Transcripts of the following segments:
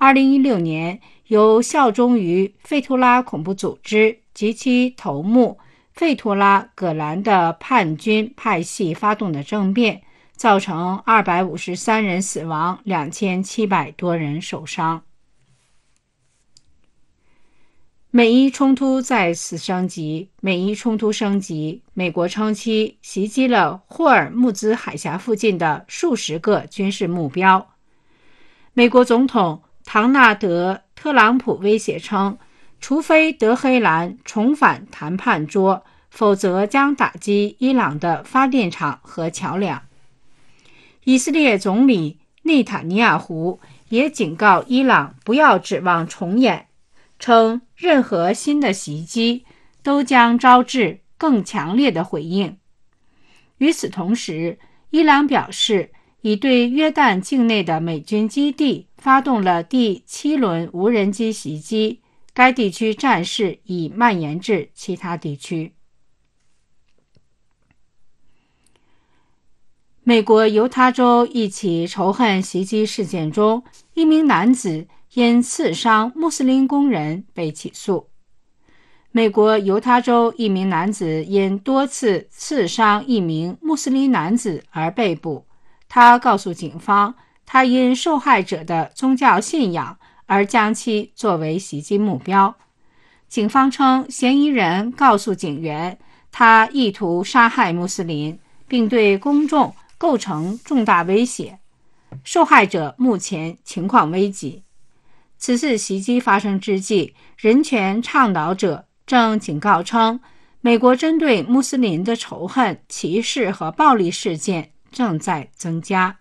2016年由效忠于费图拉恐怖组织及其头目费图拉·葛兰的叛军派系发动的政变，造成253人死亡，2700多人受伤。美伊冲突再次升级，美国称其袭击了霍尔木兹海峡附近的数十个军事目标。美国总统唐纳德·特朗普威胁称，除非德黑兰重返谈判桌，否则将打击伊朗的发电厂和桥梁。以色列总理内塔尼亚胡也警告伊朗不要指望重演，称任何新的袭击都将招致更强烈的回应。与此同时，伊朗表示已对约旦境内的美军基地发动了第7轮无人机袭击，该地区战事已蔓延至其他地区。美国犹他州一起仇恨袭击事件中，一名男子因刺伤穆斯林工人被起诉。美国犹他州一名男子因多次刺伤一名穆斯林男子而被捕。他告诉警方，他因受害者的宗教信仰而将其作为袭击目标。警方称，嫌疑人告诉警员，他意图杀害穆斯林，并对公众构成重大威胁。受害者目前情况危急。此次袭击发生之际，人权倡导者正警告称，美国针对穆斯林的仇恨、歧视和暴力事件正在增加。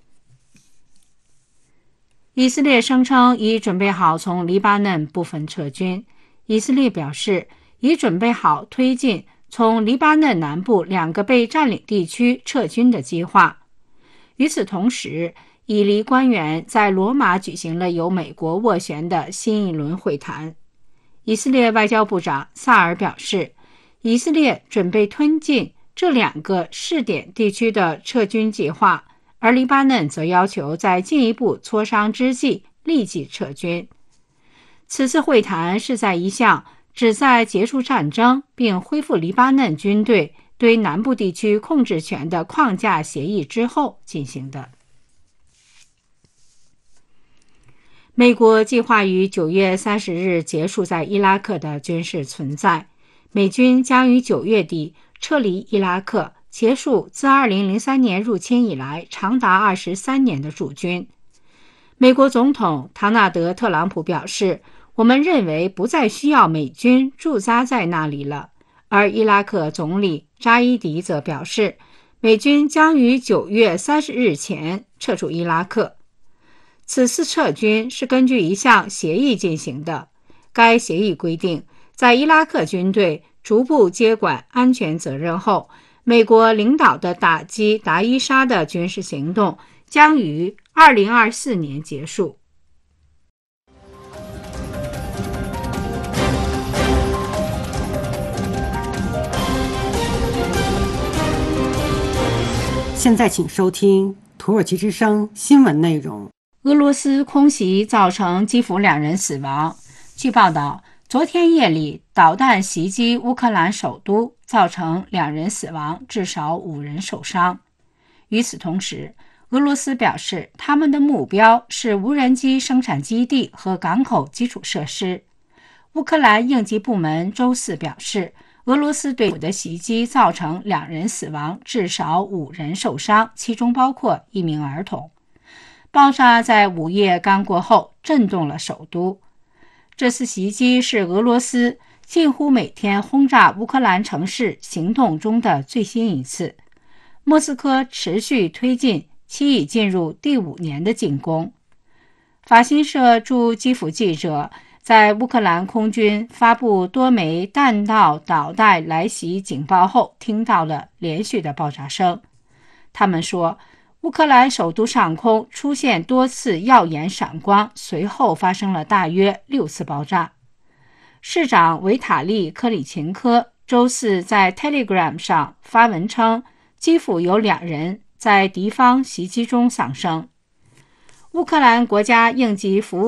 以色列声称已准备好从黎巴嫩部分撤军。以色列表示已准备好推进从黎巴嫩南部2个被占领地区撤军的计划。与此同时，以黎官员在罗马举行了由美国斡旋的新一轮会谈。以色列外交部长萨尔表示，以色列准备推进这2个试点地区的撤军计划，而黎巴嫩则要求在进一步磋商之际立即撤军。此次会谈是在一项旨在结束战争并恢复黎巴嫩军队对南部地区控制权的框架协议之后进行的。美国计划于9月30日结束在伊拉克的军事存在，美军将于9月底撤离伊拉克，结束自2003年入侵以来长达23年的驻军。美国总统唐纳德·特朗普表示，我们认为不再需要美军驻扎在那里了，而伊拉克总理扎伊迪则表示，美军将于9月30日前撤出伊拉克。此次撤军是根据一项协议进行的，该协议规定，在伊拉克军队逐步接管安全责任后，美国领导的打击达伊沙的军事行动将于2024年结束。 现在请收听土耳其之声新闻内容。 俄罗斯空袭造成基辅2人死亡。据报道，昨天夜里导弹袭击乌克兰首都，造成2人死亡，至少5人受伤。与此同时，俄罗斯表示他们的目标是无人机生产基地和港口基础设施。乌克兰应急部门周四表示，俄罗斯对的袭击造成2人死亡，至少5人受伤，其中包括1名儿童。爆炸在午夜刚过后震动了首都。这次袭击是俄罗斯近乎每天轰炸乌克兰城市行动中的最新一次。莫斯科持续推进其已进入第5年的进攻。法新社驻基辅记者在乌克兰空军发布多枚弹道导弹来袭警报后听到了连续的爆炸声。他们说，乌克兰首都上空出现多次耀眼闪光，随后发生了大约6次爆炸。市长维塔利·科里琴科周四在 Telegram 上发文称，基辅有2人在敌方袭击中丧生。乌克兰国家应急服务